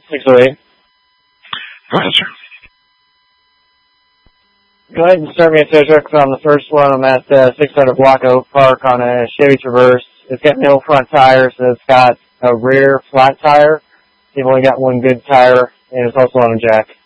608. Go ahead, sir. Go ahead and start me a tow truck on the first one. I'm at 600 Block Oak Park on a Chevy Traverse. It's got no front tires, so it's got a rear flat tire. You've only got one good tire, and it's also on a jack.